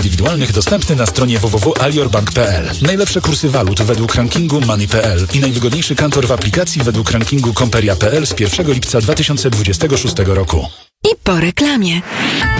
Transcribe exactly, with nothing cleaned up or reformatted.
indywidualnych dostępny na stronie w w w kropka aliorbank kropka p l. Najlepsze kursy walut według rankingu Money kropka p l i najwygodniejszy kantor w aplikacji według rankingu Komperia kropka p l z pierwszego lipca dwa tysiące dwudziestego szóstego roku. I po reklamie.